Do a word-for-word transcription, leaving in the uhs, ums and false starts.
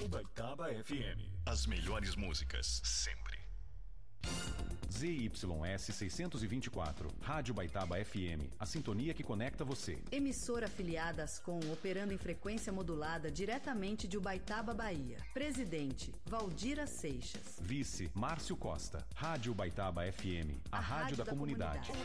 Ubaitaba F M. As melhores músicas, sempre. Z Y S seiscentos e vinte e quatro, Rádio Ubaitaba F M, a sintonia que conecta você. Emissora afiliada Ascom, operando em frequência modulada diretamente de Ubaitaba, Bahia. Presidente, Valdira Seixas. Vice, Márcio Costa. Rádio Ubaitaba F M, a, a rádio, rádio da, da comunidade. comunidade.